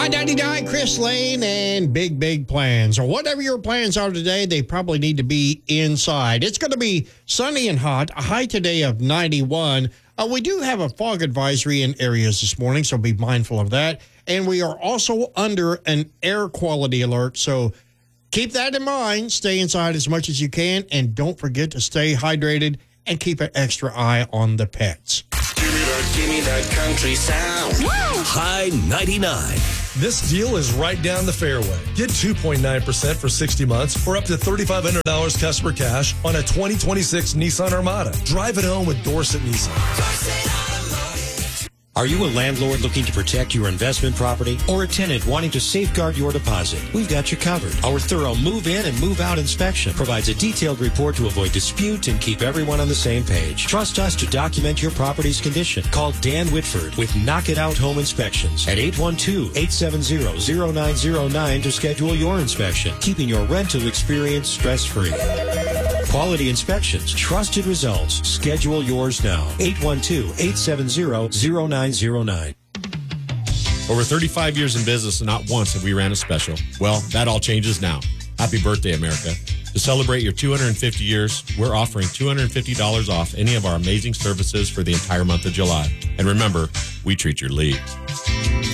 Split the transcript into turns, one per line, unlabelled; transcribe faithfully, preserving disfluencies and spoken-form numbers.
I ninety-nine, Chris Lane, and big, big plans. Or whatever your plans are today, they probably need to be inside. It's going to be sunny and hot, a high today of ninety-one. Uh, we do have a fog advisory in areas this morning, so be mindful of that. And we are also under an air quality alert, so keep that in mind. Stay inside as much as you can, and don't forget to stay hydrated and keep an extra eye on the pets.
Give me that, give me that country sound.
Woo! High ninety-nine.
This deal is right down the fairway. Get two point nine percent for sixty months or up to three thousand five hundred dollars customer cash on a twenty twenty-six Nissan Armada. Drive it home with Dorset Nissan.
Dorset Automotive.
Are you a landlord looking to protect your investment property or a tenant wanting to safeguard your deposit? We've got you covered. Our thorough move-in and move-out inspection provides a detailed report to avoid dispute and keep everyone on the same page. Trust us to document your property's condition. Call Dan Whitford with Knock It Out Home Inspections at eight one two, eight seven zero, zero nine zero nine to schedule your inspection, keeping your rental experience stress-free. Quality inspections, trusted results. Schedule yours now. eight one two, eight seven zero, zero nine zero nine.
Over thirty-five years in business and not once have we ran a special. Well, that all changes now. Happy birthday, America. To celebrate your two hundred fifty years, we're offering two hundred fifty dollars off any of our amazing services for the entire month of July. And remember, we treat your league.